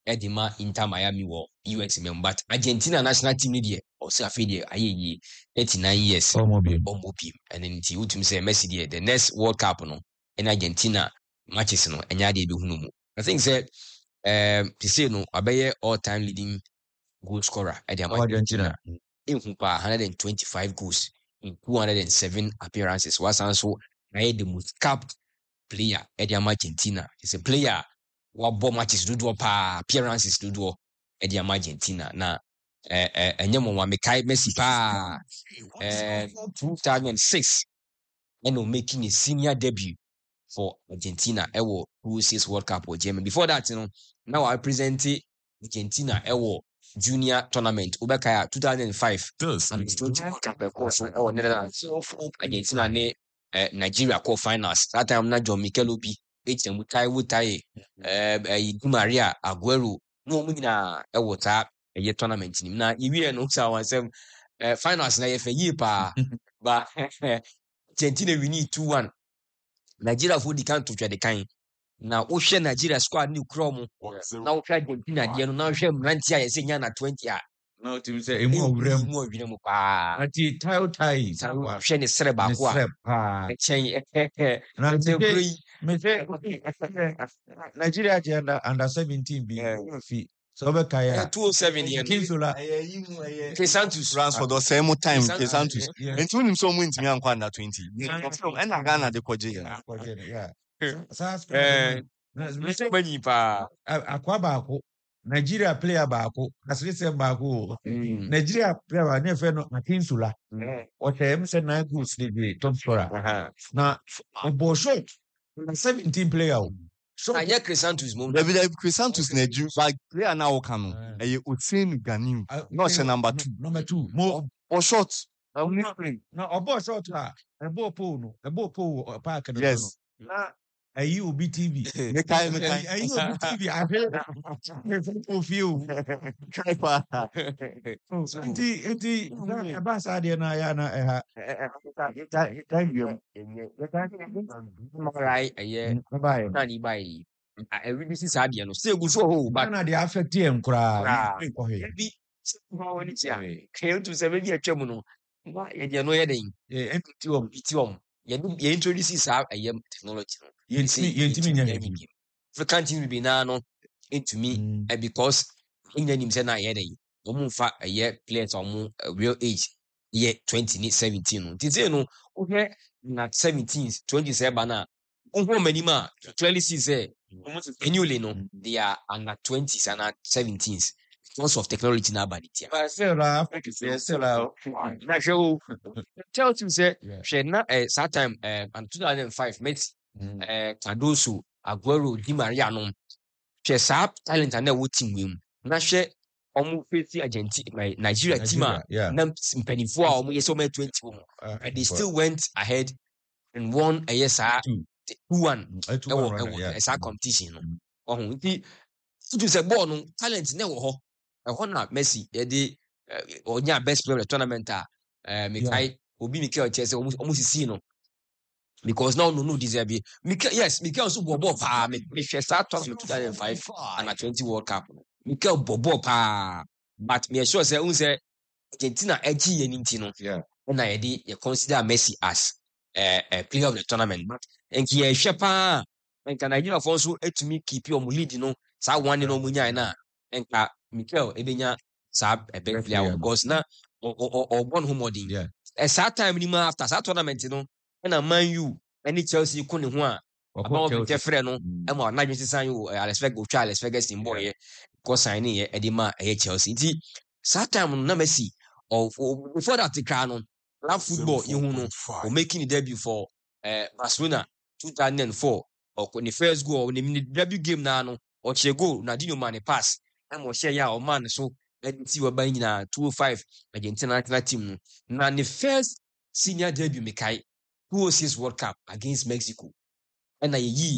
Edima Inter Miami war US member, but Argentina national team media or Safi aye 39 years Omobi and then ti utum say Messi the next World Cup no in Argentina matches no enya de be hunu. I think said to say no abeye all-time leading goal scorer at the Argentina in 125 goals in 207 appearances was also the most capped player at the Argentina. It's a player what ball matches do appearances do at the Argentina. Now enye mo Mekai Messi pa 2006 and making a senior debut for Argentina ewo 2006 World Cup or Germany. Before that, now I present Argentina ewo junior tournament Ubekaya 2005 and it's 20 World Cup course Netherlands. Argentina ne Nigeria call finals. That time na John Mikel Obi HM Wutai Di Maria Aguero no mu nyina ewo ta tournament nim na iwie no sa wansem finals na ye fa yi pa ba Argentina we need 2-1 Nigeria for the can to try the kind na wo hwe Nigeria squad ni kro mu na wo hwe Argentina de no na wo hwe mranti a yese nya na 20 a na team say emu awura mu pa ati tai hwe ne sere ba ko a chen na me Nigeria je under 17 bi fi so be kaya 207 yen Kinsula Santos transfer do same time Santos enti unim so mu ntimi ankwa under 20 and Ghana de koje yeah me bani pa akwa baako Nigeria player baako asese baako Nigeria player na fe no Kinsula o tem se na goals de top scorer na o shot 17 player so anya Santos mom David Santos na ju like player na wo kan no e Otin Ganim no she number 2 mo o shot na obo shot ha ebo po park no yes na ayi obi TV me kai ayi obi TV ahe o feel enti na ba sa de na ya na ha right bye na ni bai every this ade no say gu so ho ba na de affect em kura ko he bi ho ni tia ke to se be bi atwam no ba ye de no ye den enti ye introduce sa technology no yentimi nya African team be na no into me because in nim say na ye den omu fa players omu real age ye 20 ni 17 no tite no okay na 17s 27 na unho manima clearly see say annually no they are under 20s and 17s because of technology na banitia but still Africa still na show tell you say she na that time and 2005 met Cardoso Aguero Di Maria no she sa talent na wo team we na she omu face Argentina Nigeria team na mpanifo a omu yeso 20 and they still went ahead and won a yes 2-1 esa competition no ohun nti to say ball no talent na wo ho na Messi e dey onya best player of the tournament Mikel Obi Mikel Chelsea almost see no because now no deserve Mikel Mikel also bobo pa me hwe sa tournament 2005 and 20 World Cup Mikel bobo pa but me sure say unse Argentina edge ye nti no na ye dey you consider Messi as a player of the tournament but enki ye hwe pa enka Nigeria for so etumi keep your lead no sa one no munya na enka Mikel ebenya sa a big player because na or born homodin sa time ni ma after sa tournament no na Man U any Chelsea ko ne ho a about the frɛ no e ma na dwen sisan yo Alex Ferguson boy ko sign ye e di ma Chelsea nti sa time no na Messi or before that cry no la football you know or making the debut for Barcelona 2004 or when the first goal when the debut game na no or che goal na Dino man pass and mo share ya o man so see we buy na 205 Argentina national team na the first senior debut mekai 2006 World Cup against Mexico and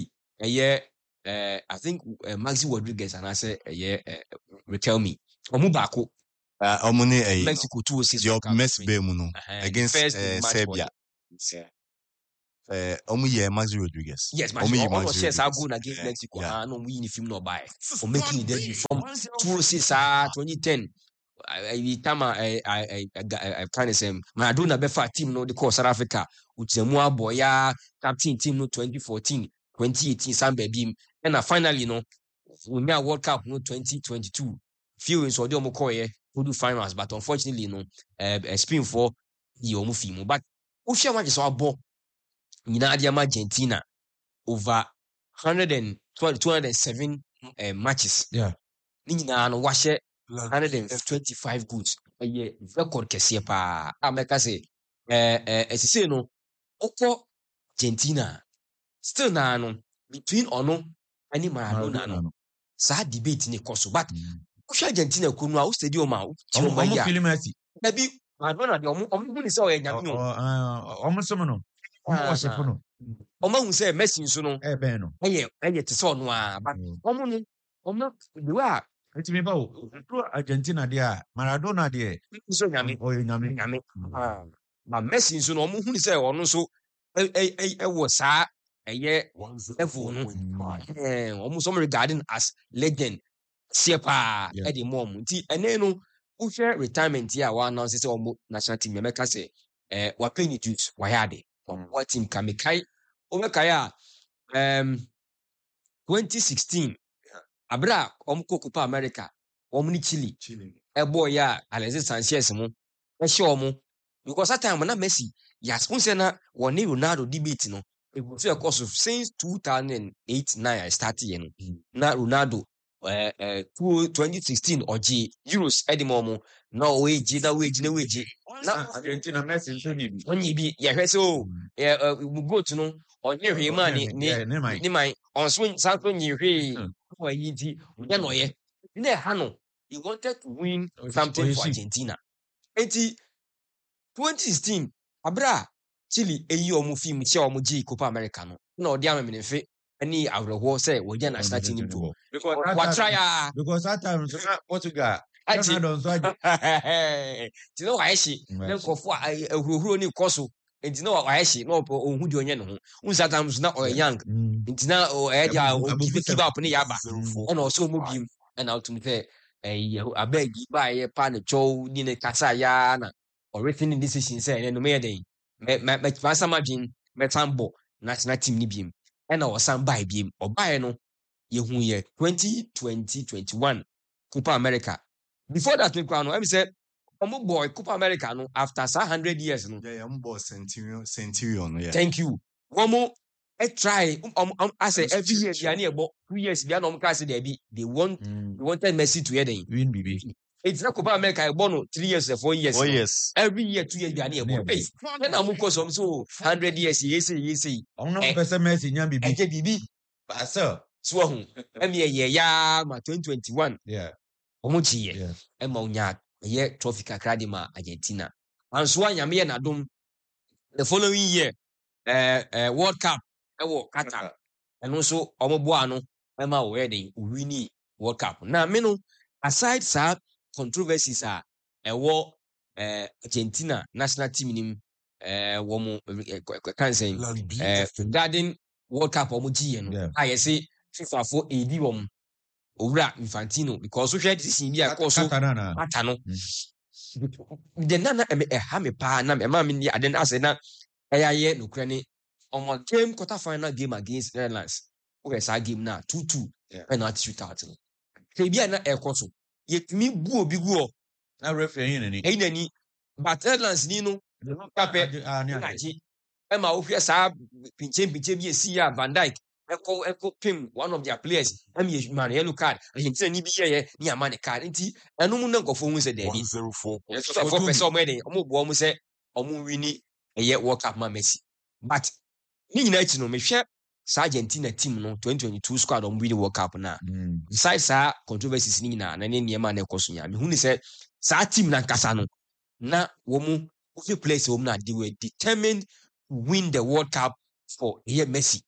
I think Maxi Rodriguez and I say Riquelme omu bako omune Mexico 2006 World Cup Messi be mu no against Serbia Maxi Rodriguez. Yes, almost shares our goal against Mexico. No, we in the film no buy. For making it debut from 2006 2010. I kind of say Maradona befa team no the call South Africa Uchemua Boya captain team no 2014 2018 Samba Beam and finally no we made a World Cup no 2022 few in Saudi Omokoye who do finals but unfortunately no spin for the Omufimo but Usha match is our ball in Argentina over 207 matches. Yeah. Nina no wash 125 goods. A record kesiye pa. America say say no oko Argentina still na no between ono ani Maradona no. Sa debate ni koso but Argentina kunu a stadium a ti o Omo feeling mercy. Na bi Maradona de omo ni say o nyame o. Omo somo no. Omo wase fono. Omo hu say Messi nso no. Ben no. Eye te so no a but omo no omo the way Eti me ba o Argentina dia Maradona dia so nyame ma Messi nso no omo hu ni say ono so wo sa eye level no omo so regarding as legend sepa e dey mom nti ene no wo share retirement here wa announce say omo national team America say wa pay ni dues wa yade what team kamekai omekai a 2016 abra Copa America ni Chile boy ya Alexis Sanchez mo show mo because that time na Messi ya sponsor na woni Ronaldo debate no e go so course of since 2008-9 I started you know na Ronaldo 2016 oji Euros edimo mo na weji na Argentina Messi so ni bi ya hwese o go to no onye hwe ma ni mai on so sanso nyi hwe why he no ye na ha no he wanted to win something for Argentina 2016 abra Chile eyi omu film che omu ji Copa America no na odi amemnefe ani awreho say wo je national team to because that time so Portugal don't so ti no wa eshi na kofo ahurohuro ni koso enti na wa eshi na ohudi onye no ho unsa times na o young enti na o dia o give up ni yaba na o so mu bim na ultimate abeg ba ye pa ne chow ni ne kasa ya na everything decision say no me dey me pasa magin me tambo national team ni bim na o san bai bim o bai no ye hu ye 2020-21 Copa America before that we no em say omo boy Copa America no after 100 years no boy Centurion yeah thank you omo try I say every year they are near 2 years they are no case they wanted Messi to head win BB it's not Copa America born 3 years 4 years 4 years every year 2 years they are near hey then am go some so 100 years yes no person Messi nyam BB pastor so hu em ye ya ma 2021 yeah omo chi ye em ma onya ye trophy kakra de ma Argentina anso anyame ye nadom the following year World Cup ewo Qatar eno so omo boa no ema wo yeden wini World Cup na me no aside sa controversies ewo Argentina national team nim wo mo kan say regarding World Cup omo giye no ayese FIFA for AD wo owura Infantino because so hwe decision bi akoso Qatar no the nana ha me pa na me ma me ni aden ase na eyaye nokra ni on game quarter final game against Netherlands we say game na 2-2 penalty shootout no ke bia na ekoso yetumi bu obi guo na referee nani but Netherlands ni no kape naji e ma wo hwe sa pinche bi esi ya Van Dijk eko pim one of their players am ye man yellow card Argentina ni bi ye ni amane card nti enu mu na nkofo hu se dey 104 person mo dey omo bo omo se omo wini eye World Cup ma Messi but ni nyina chi no me hwe sa Argentina team no 2022 squad omo wini World Cup na besides sa controversies ni nyina na ne niema na ekoso nya me hu ni se sa team na nkasa no na wo mu o place wo mu na they were determined to win the World Cup for here Messi.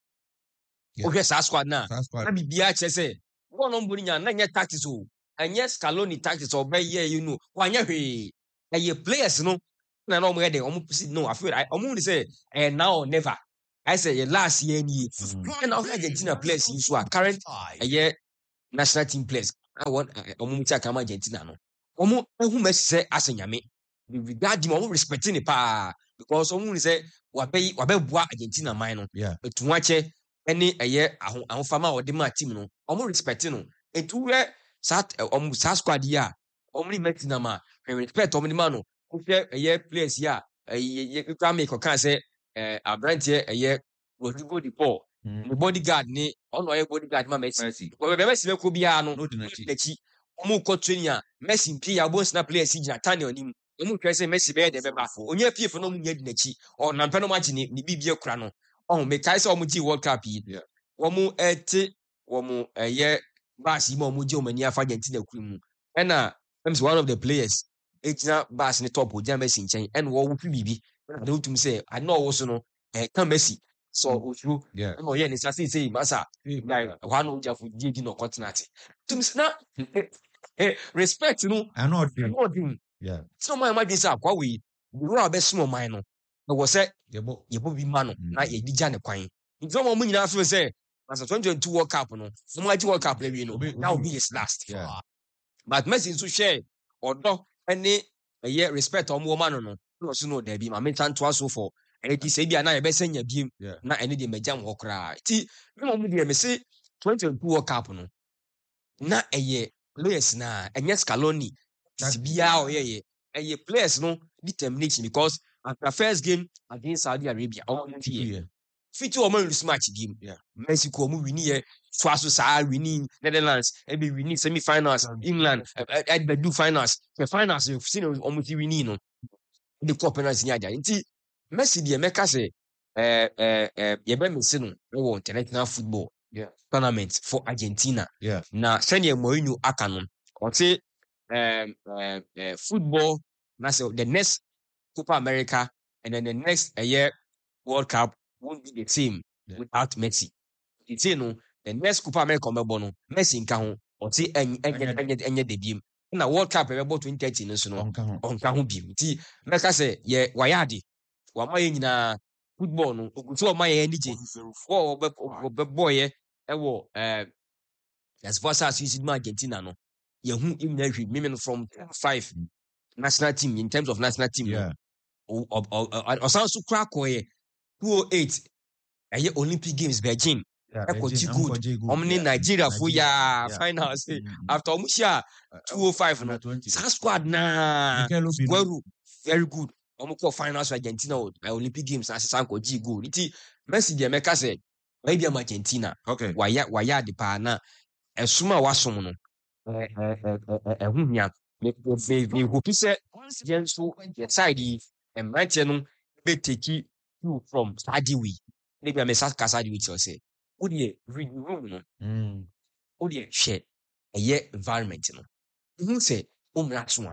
Okay, sa squad na bibia che say go no mburi nya na nye tactics o anye Scaloni tactics o be ye you know wanya hwe players no na no mo dey omo no I feel omo ni say now or never I say last year ni and Argentina players in so current national team players. I want omuti akama Argentina no. Omo ehu Messi say asenyame. Regard him respecting pa because omo say wabe bua Argentina man no. Yeah. Etuache any ahofama o de ma team no. Omo respecting no. Etu we sat squad ya. Omo ni Metina ma. Respect omo ni man no. Hwɛ players ya. You can make can say Abrantie Rodrigo de Paul. The bodyguard ni ono bodyguard ma Messi. Ko be Messi be ko bia no n'achi. Omo ko training Messi pie ya bon snap players gina tane onim. Omo hwɛ say Messi be de be ba. Onye pie fo no mu nya di n'achi. O na mpɛ no match ni bibie kura no. Oh me kai say omo ti World Cup yi. Omo omo bass yi ma omo je omani afa Argentina kuru mu. Na one of the players ejina bass ni top oja Messi nchen and wo wo bibi. I don't to say I know also no can Messi so oju no ye ni say masa like one oja fu di no continent to na respect no I know yeah so my imagine say akwa we ro abesumo man no no wo say yebo bi ma no na ye dija ne kwan nti mo mu nyina so say as 2022 World Cup no so mo World Cup we no that will be his last but Messi so share odo any respect omo man no so no there be ma mentan to aso for and it say bia na ye be senya biem na ene de majam ho kra ti me mo de me say 2022 World Cup no na players na enye Scaloni bia o ye players no determination because after first game against Saudi Arabia fit o man lose match game Mexico mo win here so aso sa win Netherlands e be win semi-finals England e be do finals the finals you see o mo ti win no the cup penalty nya nti Messi de meka say ye be Messi no wo international football tournament for Argentina na senior Mourinho aka no o say football na say the next Copa America and then the next year World Cup won't be the same without Messi. You say no the next Copa America no Messi nka ho o say enye debut na World Cup e be 2030 no so no onka ho biem ti meka say ye wayade wa ma ye nyina football no okutu o ma ye ni je for be boy e wo as far as you see Argentina no ye hu imna hwi mimi from 5 national team in terms of national team o san so kra ko ye 208 eye Olympic Games Beijing Eko good. Omni Nigeria for ya finals after Omushia 205 no. Sa squad na very good. Omuko finals for Argentina Olympic Games na sanko G good. Iti Messi de meka say maybe am Argentina. Okay. Waya de pa na esuma wasom no. Ehunya me hope say yenso your side emranche no be take you from Sadiwi. Maybe I'm a Sadi with you say. Would ye read room no? Would ye share a year environment no? You say umrasu.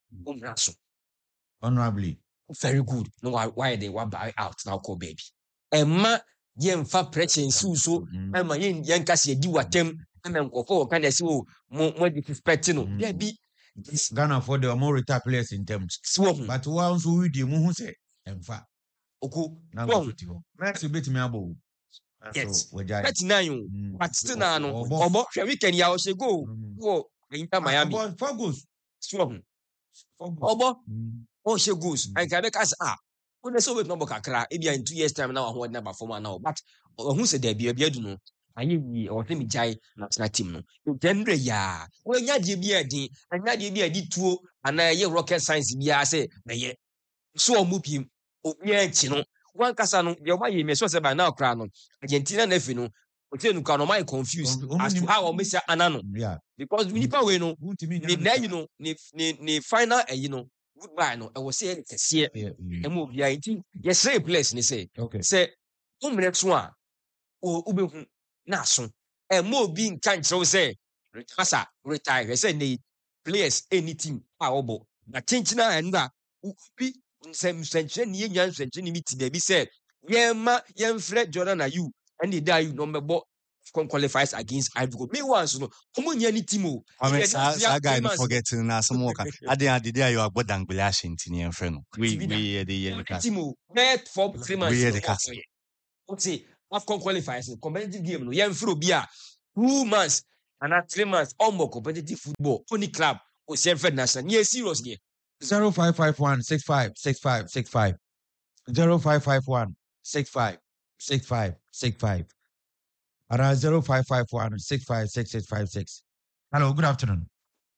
Honorably. Very good. No, why they were buy out now, call baby. Emma yen fa preach and so Emma yen kasi di watem and go kind of so more disrespecting no. There be this Ghana for the more retired players in terms. But once we do who say and fa. Oku now let's bit me abo. Yes, that's nine. But still, no, weekend, ya say go Inter Miami. Focus. Strong. Obo, oh, she goes. I can make us when they saw with number kakra, maybe in 2 years' time now, I want number for now. But who said there be a beard, no? I knew or let me jai national team. No, Gendre ya. Well, Yadi be a day, and Yadi be a D2, and I hear rocket science be a say, so move him. Chino. One casano, your way may so say by now, crown. Argentina Nefino, but then you can no confused as to how Mr. Anano. Yeah, because we never know, you know, ni final, goodbye. No, I was saying, see, and move the IT. Yes, say place, ni say, okay, say, next one, Ube Nason, and more being kind, so say, retire, say, they players anything, powerful, but change now and that, be. Some century young century meeting they be said ma Fred Jordan are you and they die you number qualifies against Ivory Coast. Me once no nya ni team that guy no forgetting na some work ade there you are bodangbele ashintini en fe no we the team net for 3 months Okay, AFCON qualifiers, competitive game, no, yeah, through be 2 months and 3 months, almost competitive football, only club, or Sheffield National. Yeah, serious here. 0551 65 65 65 0551 65 65 65 around 0551 65 6656. Hello, good afternoon.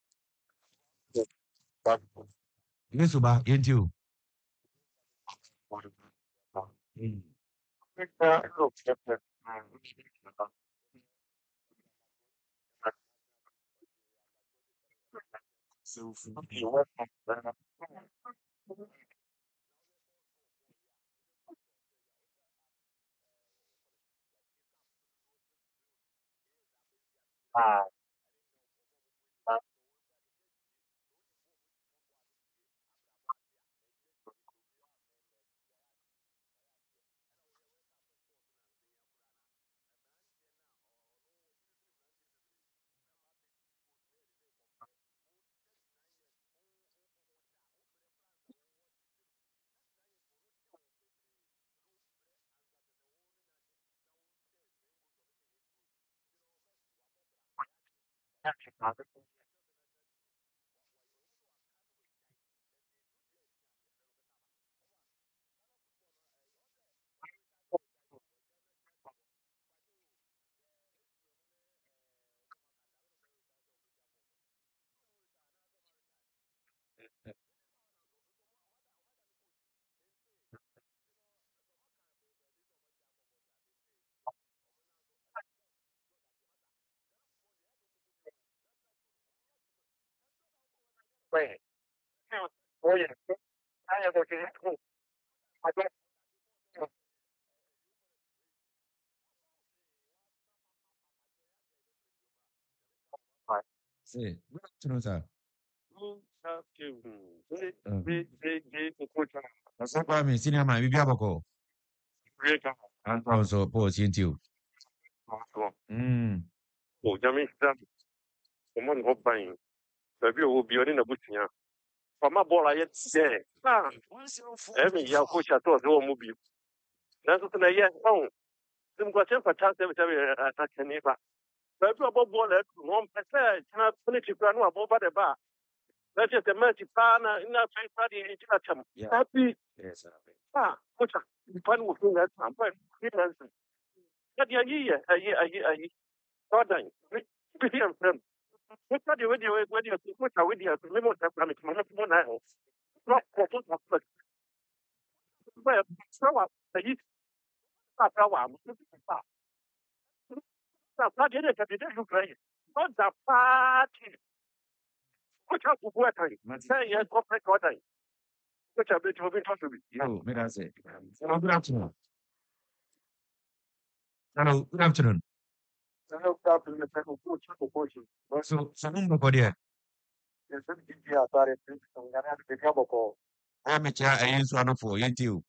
Yes, Uba, ain't you? Say, good afternoon, sir. That's why I'm senior man, we be able to. And also, pause into. Mm. Baabi a ɔwɔ bi ɔne n'abusua fama bɔɔl ayɛ sɛ ɛmi yɛ akohyɛ atɔ ɔsɛ wɔn mu bi nanso so na ɛyɛ ɔn simkwasɛm fata sɛ atakyɛne ba baabi a ɔbɔ bɔɔl ɛtu wɔn pɛ sɛ kyena penalty kura no abɔ ba de ba a bɛkyɛ sɛ mɛnti paa na afei paa deɛ ɛgyina kyɛm happy a kocha nipa no wɔ so na ɛtu ampa ɛfi nansi ɛde ayi yɛ ayi tɔdan bi yɛ mfrɛm kocha deɛ wadi ɛtu kocha wadi ɛtu mímu ɔtɛ kura mi tuma na tuma na ɛhɔ na kɔtɔ ta fɛ bɛyɛ sɛwa ayi asawa amu pa na pa deɛ de kɛtɛ de lu kura yi ɔda paati kocha kuku ɛta yi sɛ yɛ kɔfɛ kɔda yi kocha bɛ tí o bɛ tɔ so bi. Yo, me that's it. Hello, good afternoon. Hello, good afternoon. Hello, good afternoon, Mr. Kokochi. So, number for there. Yes, I'm Gigi Atare, I'm gonna have to pick up a call. I'm a child, I use one for you.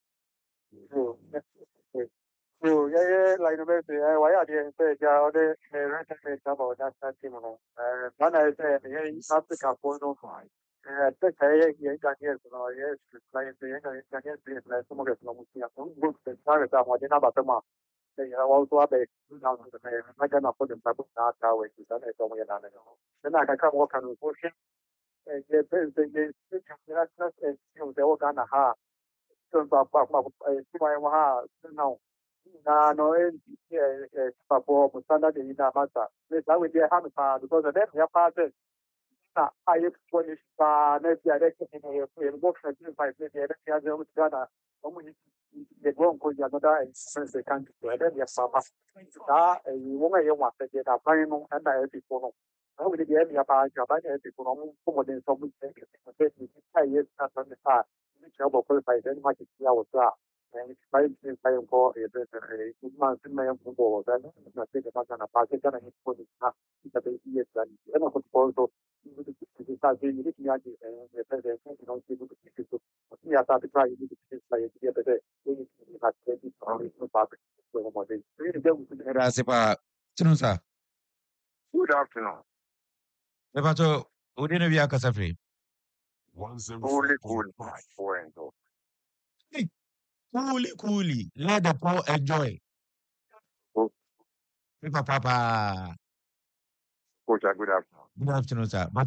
So, yeah, like the best, why are you saying, yeah, the rent about that team? One I said, yeah, Africa for no fine. I think I can hear, yes, like the can hear, like some of the books and targets are what in about the month. They are also up a I cannot put them up not how it is done. I don't know. Then I can come walk on the bush. They all kind of hard. So, now. Na no papo musanda de ina masa ne sa we dey have because of them ya pass na I explain pa na dia de ke ne e box na 5 de de ya de mu gana o mu de go ko ya no da e sense de kan to de ya papa da e wo me ye wa de da pa no na da e ti ko no na we de ya pa ja ba de ti ko no mu ko mo de so mu de ke ni ta ye na ta ne ta ni cha bo ko pa de ma ki ya wo ta and it's by for a month in my own board. And I think about an apartment and I put it up in the years and I was also start doing it and the president, you know, people to keep it. Yeah, I try to do this by the other day. We had 20 on the park. Good afternoon. Lepato, udine vya kasafri. Cool. Coolly, let the poor enjoy. Papa. Coach, good afternoon. Good afternoon, sir.